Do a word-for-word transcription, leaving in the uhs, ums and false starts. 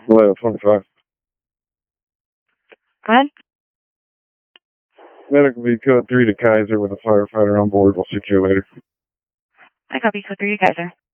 eleven twenty-five. Go ahead. Medical V code three to Kaiser with a firefighter on board. We'll see you later. I copy code three to Kaiser.